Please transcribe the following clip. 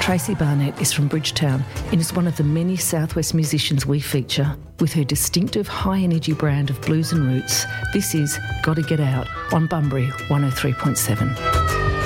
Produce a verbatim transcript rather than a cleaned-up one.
Tracy Barnett is from Bridgetown and is one of the many Southwest musicians we feature. With her distinctive high-energy brand of blues and roots, this is Gotta Get Out on Bunbury one oh three point seven.